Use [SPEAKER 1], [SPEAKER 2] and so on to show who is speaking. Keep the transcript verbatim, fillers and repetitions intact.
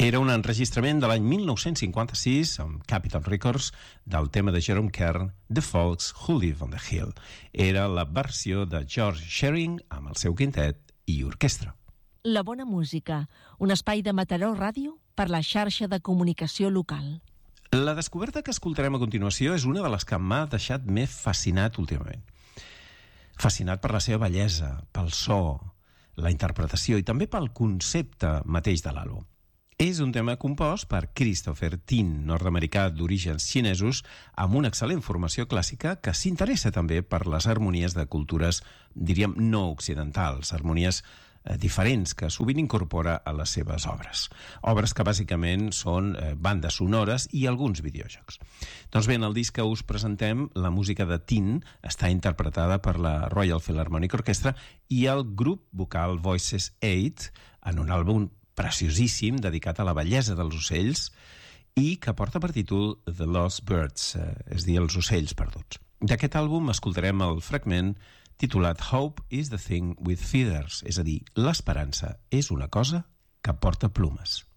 [SPEAKER 1] Era un enregistrament de l'any mil nou-cents cinquanta-sis amb Capitol Records del tema de Jerome Kern, The Folks Who Live on the Hill. Era la versió de George Shearing amb el seu quintet i orquestra.
[SPEAKER 2] La bona música, un espai de Mataró Ràdio per la xarxa de comunicació local.
[SPEAKER 1] La descoberta que escoltarem a continuació és una de les que m'ha deixat més fascinat últimament. Fascinat per la seva bellesa, pel so, la interpretació i també pel concepte mateix de l'àlbum. És un tema compost per Christopher Tin, nord-americà d'orígens xinesos, amb una excel·lent formació clàssica que s'interessa també per les harmonies de cultures, diríem, no occidentals, harmonies eh, diferents que sovint incorpora a les seves obres. Obres que bàsicament són eh, bandes sonores i alguns videojocs. Doncs bé, en el disc que us presentem, la música de Tin està interpretada per la Royal Philharmonic Orchestra i el grup vocal Voices eight en un àlbum preciosíssim dedicat a la bellesa dels ocells i que porta per títol The Lost Birds, eh, és a dir, els ocells perduts. D'aquest àlbum escoltarem el fragment titulat Hope is the thing with feathers, és a dir, l'esperança és una cosa que porta plomes.